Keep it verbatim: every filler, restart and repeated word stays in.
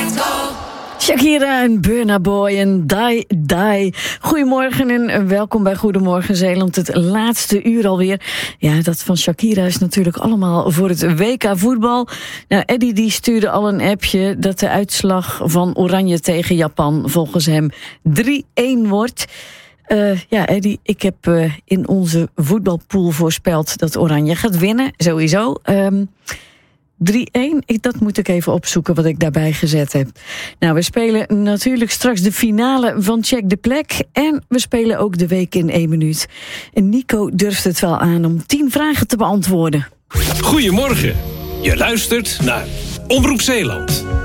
Shakira en Burna Boy en Die Die. Goedemorgen en welkom bij Goedemorgen Zeeland. Het laatste uur alweer. Ja, dat van Shakira is natuurlijk allemaal voor het W K voetbal. Nou, Eddie die stuurde al een appje dat de uitslag van Oranje tegen Japan volgens hem drie-een wordt. Uh, ja, Eddie, ik heb uh, in onze voetbalpool voorspeld dat Oranje gaat winnen, sowieso. Um, drie-een, ik, dat moet ik even opzoeken wat ik daarbij gezet heb. Nou, we spelen natuurlijk straks de finale van Check de Plek. En we spelen ook de week in één minuut. En Nico durft het wel aan om tien vragen te beantwoorden. Goedemorgen, je luistert naar Omroep Zeeland.